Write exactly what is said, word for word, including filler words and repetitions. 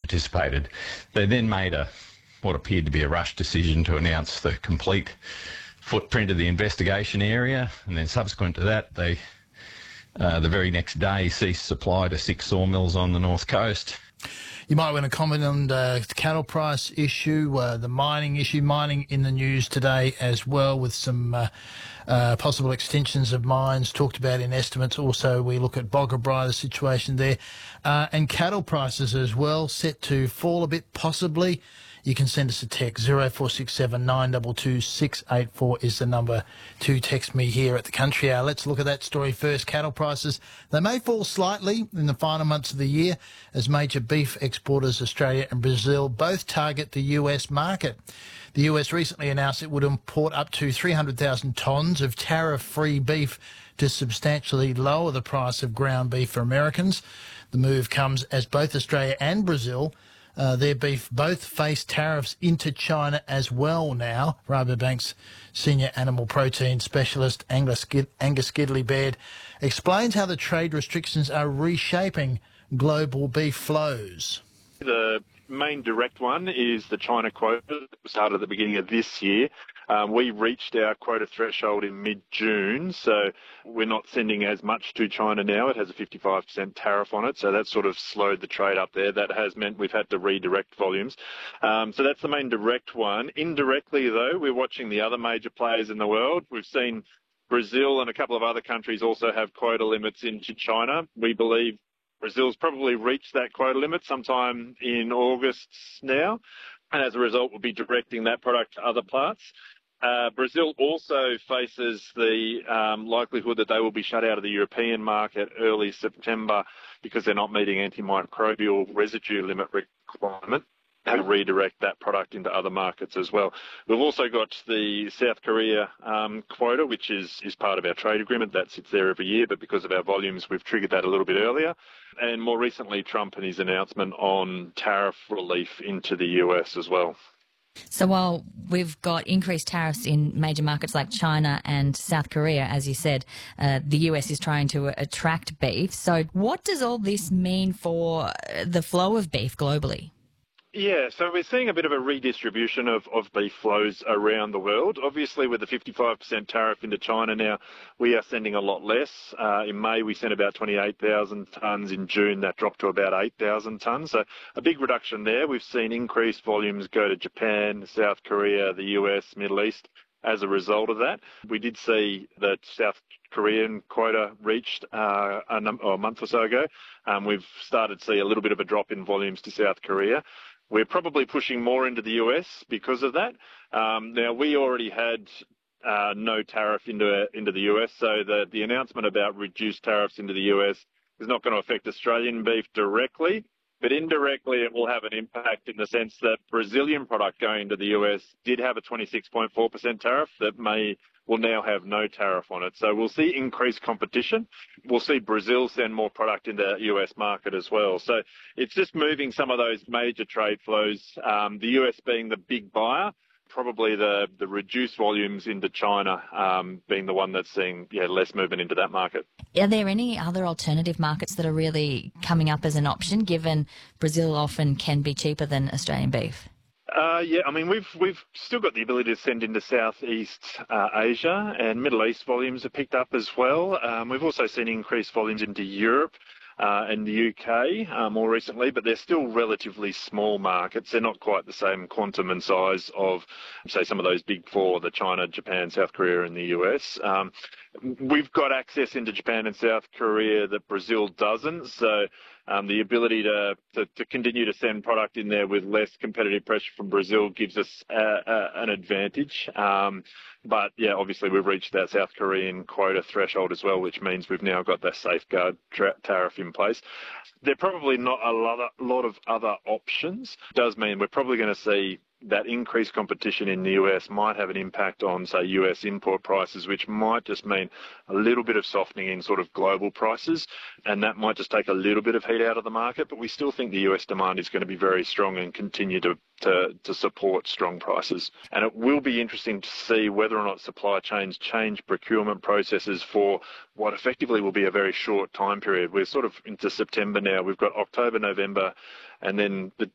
participated. They then made a what appeared to be a rush decision to announce the complete footprint of the investigation area, and then subsequent to that, they uh, the very next day ceased supply to six sawmills on the north coast. You might want to comment on the cattle price issue, uh, the mining issue, mining in the news today as well, with some uh, uh, possible extensions of mines talked about in estimates. Also, we look at Boggabri, the situation there, uh, and cattle prices as well, set to fall a bit possibly. You can send us a text. zero four six seven nine two two six eight four is the number to text me here at the Country Hour. Let's look at that story first. Cattle prices, they may fall slightly in the final months of the year as major beef exporters Australia and Brazil both target the U S market. The U S recently announced it would import up to three hundred thousand tonnes of tariff-free beef to substantially lower the price of ground beef for Americans. The move comes as both Australia and Brazil Uh, their beef both face tariffs into China as well now. Rabobank's senior animal protein specialist Angus, Gid- Angus Gidley-Baird explains how the trade restrictions are reshaping global beef flows. The main direct one is the China quota that started at the beginning of this year. Um, we reached our quota threshold in mid-June, so we're not sending as much to China now. It has a fifty-five percent tariff on it, so that sort of slowed the trade up there. That has meant we've had to redirect volumes. Um, so that's the main direct one. Indirectly, though, we're watching the other major players in the world. We've seen Brazil and a couple of other countries also have quota limits into China. We believe Brazil's probably reached that quota limit sometime in August now, and as a result, we'll be directing that product to other parts. Uh, Brazil also faces the um, likelihood that they will be shut out of the European market early September because they're not meeting antimicrobial residue limit requirement, and redirect that product into other markets as well. We've also got the South Korea um, quota, which is, is part of our trade agreement. That sits there every year, but because of our volumes, we've triggered that a little bit earlier. And more recently, Trump and his announcement on tariff relief into the U S as well. So while we've got increased tariffs in major markets like China and South Korea, as you said, uh, the U S is trying to attract beef. So what does all this mean for the flow of beef globally? Yeah, so we're seeing a bit of a redistribution of, of beef flows around the world. Obviously, with the fifty-five percent tariff into China now, we are sending a lot less. Uh, in May, we sent about twenty-eight thousand tonnes. In June, that dropped to about eight thousand tonnes. So a big reduction there. We've seen increased volumes go to Japan, South Korea, the U S, Middle East as a result of that. We did see that South Korean quota reached uh, a, num- oh, a month or so ago. Um, we've started to see a little bit of a drop in volumes to South Korea. We're probably pushing more into the U S because of that. Um, now, we already had uh, no tariff into into the U S, so the, the announcement about reduced tariffs into the U S is not going to affect Australian beef directly, but indirectly it will have an impact in the sense that Brazilian product going to the U S did have a twenty-six point four percent tariff that may will now have no tariff on it. So we'll see increased competition. We'll see Brazil send more product into the U S market as well. So it's just moving some of those major trade flows, um, the U S being the big buyer, probably the, the reduced volumes into China um, being the one that's seeing yeah, less movement into that market. Are there any other alternative markets that are really coming up as an option, given Brazil often can be cheaper than Australian beef? Uh, yeah, I mean, we've we've still got the ability to send into Southeast uh, Asia, and Middle East volumes have picked up as well. Um, we've also seen increased volumes into Europe uh, and the U K uh, more recently, but they're still relatively small markets. They're not quite the same quantum and size of, say, some of those big four, the China, Japan, South Korea and the U S. Um, we've got access into Japan and South Korea that Brazil doesn't, so Um, the ability to, to, to continue to send product in there with less competitive pressure from Brazil gives us a, a, an advantage. Um, but, yeah, obviously we've reached that South Korean quota threshold as well, which means we've now got that safeguard tra- tariff in place. There are probably not a lot of, lot of other options. It does mean we're probably going to see that increased competition in the U S might have an impact on, say, U S import prices, which might just mean a little bit of softening in sort of global prices, and that might just take a little bit of heat out of the market. But we still think the U S demand is going to be very strong and continue to, to, to support strong prices. And it will be interesting to see whether or not supply chains change procurement processes for what effectively will be a very short time period. We're sort of into September now. We've got October, November, and then the